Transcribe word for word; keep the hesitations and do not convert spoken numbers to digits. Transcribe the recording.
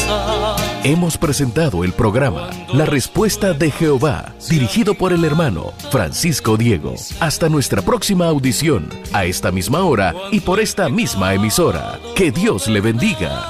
Hemos presentado el programa La Respuesta de Jehová, dirigido por el hermano Francisco Diego. Hasta nuestra próxima audición, a esta misma hora y por esta misma emisora. Que Dios le bendiga.